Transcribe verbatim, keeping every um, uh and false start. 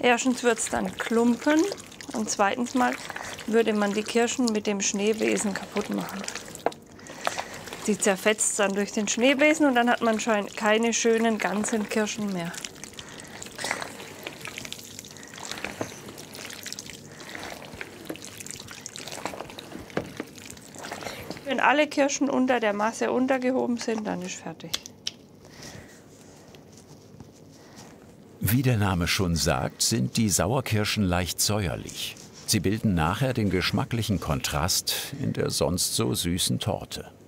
Erstens wird es dann klumpen und zweitens mal würde man die Kirschen mit dem Schneebesen kaputt machen. Die zerfetzt dann durch den Schneebesen und dann hat man schon keine schönen ganzen Kirschen mehr. Wenn alle Kirschen unter der Masse untergehoben sind, dann ist fertig. Wie der Name schon sagt, sind die Sauerkirschen leicht säuerlich. Sie bilden nachher den geschmacklichen Kontrast in der sonst so süßen Torte.